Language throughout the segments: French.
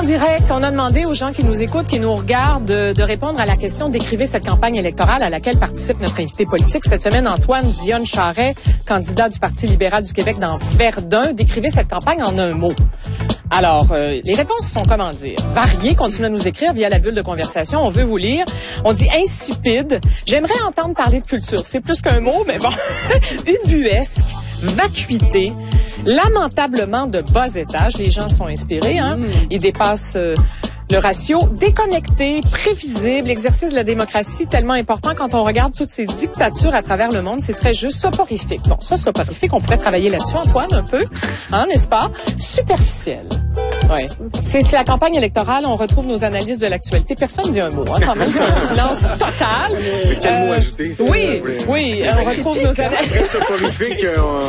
direct. On a demandé aux gens qui nous écoutent, qui nous regardent, de répondre à la question, décrivez cette campagne électorale à laquelle participe notre invité politique cette semaine, Antoine Dionne-Charest, candidat du Parti libéral du Québec dans Verdun. Décrivez cette campagne en un mot. Alors, les réponses sont, comment dire, variées. Continuez à nous écrire via la bulle de conversation. On veut vous lire. On dit insipide. J'aimerais entendre parler de culture. C'est plus qu'un mot, mais bon. Ubuesque, vacuité, lamentablement de bas étage. Les gens sont inspirés, hein. Ils dépassent le ratio. Déconnecté, prévisible, l'exercice de la démocratie tellement important quand on regarde toutes ces dictatures à travers le monde. C'est très juste. Soporifique. Bon, ça, soporifique, on pourrait travailler là-dessus, Antoine, un peu, hein, n'est-ce pas? Superficiel. Ouais. C'est la campagne électorale. On retrouve nos analyses de l'actualité. Personne dit un mot, hein, quand même. C'est un silence total. Quel mot ajouter? Oui. On retrouve nos analyses. Soporifique,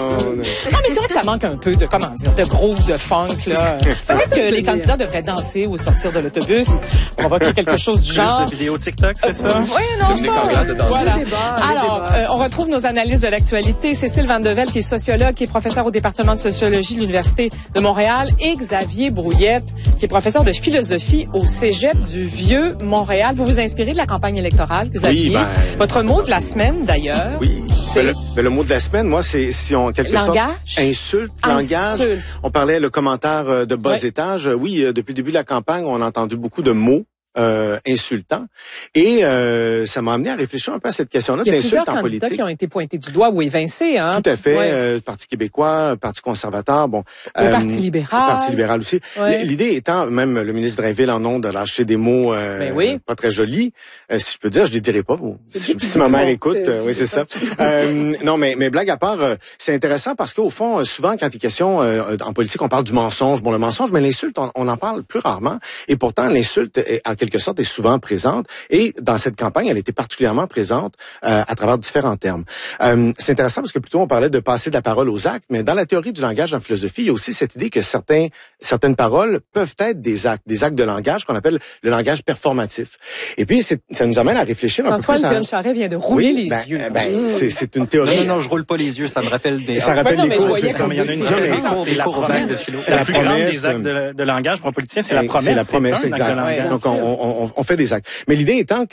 Non, mais c'est vrai que ça manque un peu de, comment dire, de groove, de funk, là. C'est vrai que les candidats devraient danser ou sortir de l'autobus, provoquer quelque chose du genre. Juste de vidéo TikTok, c'est ça? Oui, non, ça. Voilà. Alors, on retrouve nos analyses de l'actualité. Cécile Vandevel, qui est sociologue, qui est professeure au département de sociologie de l'Université de Montréal, et Xavier Brouillette, qui est professeur de philosophie au Cégep du Vieux-Montréal. Vous vous inspirez de la campagne électorale, Xavier? Oui, Votre mot de la semaine, d'ailleurs. Oui. Le mot de la semaine, moi, c'est, si on, quelque sorte, insulte, langage. On parlait le commentaire de bas étage. Oui, depuis le début de la campagne, on a entendu beaucoup de mots insultants. Et ça m'a amené à réfléchir un peu à cette question-là d'insulte en politique. Il y a plusieurs candidats qui ont été pointés du doigt ou évincés. Hein? Tout à fait. Parti québécois, Parti conservateur, bon. Le Parti libéral. Le Parti libéral aussi. Ouais. L'idée étant, même le ministre Drainville en ondes de lâcher des mots pas très jolis. Si je peux dire, je les dirais pas. Si ma mère écoute, oui, c'est ça. Non, mais blague à part, c'est intéressant parce qu'au fond, souvent, quand il est question en politique, on parle du mensonge. Bon, le mensonge, mais l'insulte, on en parle plus rarement. Et pourtant, l'insulte est en quelque sorte est souvent présente, et dans cette campagne, elle était particulièrement présente à travers différents termes. C'est intéressant parce que plutôt on parlait de passer de la parole aux actes, mais dans la théorie du langage en philosophie, il y a aussi cette idée que certaines paroles peuvent être des actes de langage qu'on appelle le langage performatif. Et puis ça nous amène à réfléchir un peu plus. Antoine Dionne-Charest vient de rouler les yeux. C'est une théorie. Non, je roule pas les yeux, ça me rappelle des. Ça rappelle les cours, c'est ça. Mais il y en a une la promesse de philo. La plus grande des actes de langage pour un politicien, c'est la promesse. C'est la promesse, exact. Donc on fait des actes. Mais l'idée étant que